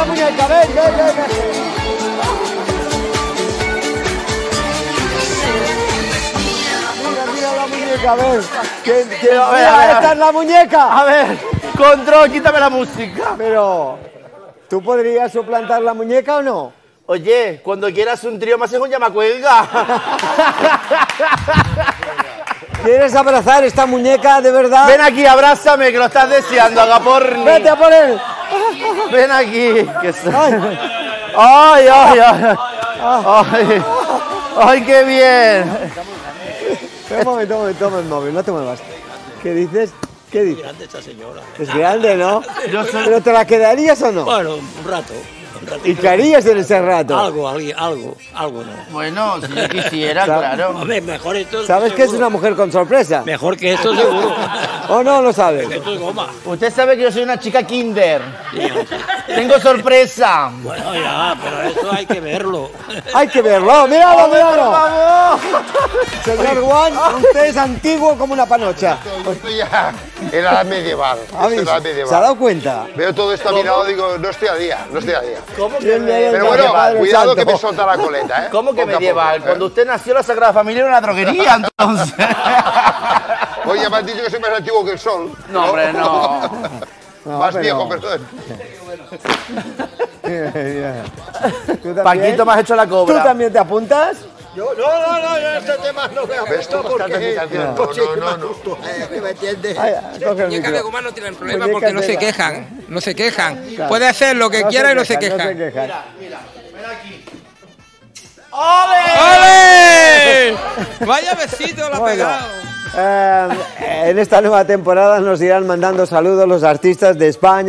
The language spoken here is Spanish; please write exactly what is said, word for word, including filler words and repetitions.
la muñeca, ven, ven, ven, ven. Mira, mira la muñeca, a ver. ¿Quién, quién? A ver, Mira, a ver, a esta ver. es la muñeca. A ver, control, quítame la música. Pero, ¿tú podrías suplantar la muñeca o no? Oye, cuando quieras un trío me haces un llamacuelga. ¿Quieres abrazar esta muñeca de verdad? Ven aquí, abrázame, que lo estás deseando, Agaporni. Vete a por él. Ven aquí. Que so- Ay. Ay, ay, ay. Ay, ay, qué bien. Un momento, un momento, toma el móvil, no te muevas. ¿Qué dices? ¿Qué dices? Es grande esta señora. Es grande, ¿no? Yo soy- ¿Pero te la quedarías o no? Bueno, un rato. Un ratito. ¿Y qué harías en ese rato? Algo, algo, algo, algo no. Bueno, si yo quisiera, Sa- claro. A ver, mejor esto. ¿Sabes que es seguro. una mujer con sorpresa? Mejor que esto seguro. ¿O no lo sabes? Esto es goma. Usted sabe que yo soy una chica kinder. Tengo sorpresa. Bueno, ya, pero eso hay que verlo. Hay que verlo, míralo, Por míralo. favor. Señor Juan, usted es antiguo como una panocha. Estoy ya en la edad medieval. ¿Ha Estoy en la edad visto? medieval. ¿Se ha dado cuenta? Veo todo esto a mi lado, digo, no estoy a día, no estoy a día. ¿Cómo que Bien, bien, medieval? Pero bueno, Padre cuidado Santo. que me solta la coleta, ¿eh? ¿Cómo que Poco a medieval? poco, ¿eh? Cuando usted nació, la Sagrada Familia era una droguería, entonces. Oye, me han dicho que soy más antiguo que el sol. No, hombre, no. No, Más pero- viejo, perdón. ¿Tú también? Paquito, me has hecho la ¿Tú cobra. también te apuntas? Yo, no, no, no, yo este tema no me ¿Ves apunto cómo estás porque... desfinanciando? Pues sí, No, que no, me no. asusto, eh, ¿me entiendes? Ay, coge el Muñecas de micro. goma no tienen problema Muñecas porque no de se la- quejan, no se quejan. Claro. Puede hacer lo que No quiera y no se quejan, quejan. No se quejan. ¡Ole! Vaya besito la ha Bueno, pegado. eh, en esta nueva temporada nos irán mandando saludos los artistas de España.